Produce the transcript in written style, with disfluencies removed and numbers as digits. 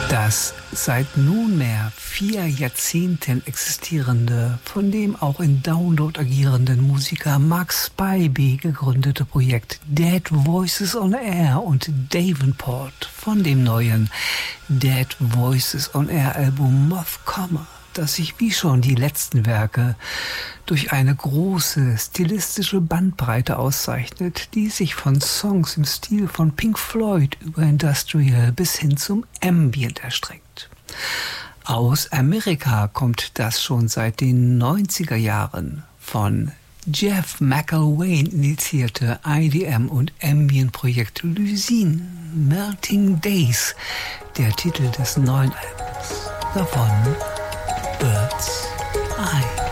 Das seit nunmehr 4 Jahrzehnten existierende, von dem auch in Download agierenden Musiker Mark Spivey gegründete Projekt Dead Voices on Air und Davenport von dem neuen Dead Voices on Air Album Moth Coma, das sich wie schon die letzten Werke durch eine große stilistische Bandbreite auszeichnet, die sich von Songs im Stil von Pink Floyd über Industrial bis hin zum Ambient erstreckt. Aus Amerika kommt das schon seit den 90er Jahren von Jeff McElwain initiierte IDM- und Ambient-Projekt Lysin, Melting Days, der Titel des neuen Albums. Davon Bird's Eye.